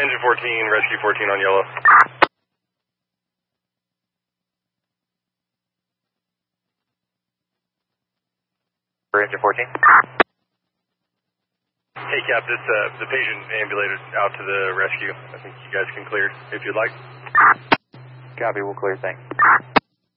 Engine 14, rescue 14 on yellow. Engine 14. Hey, Cap, the patient ambulated out to the rescue. I think you guys can clear if you'd like. Copy, we'll clear, thanks.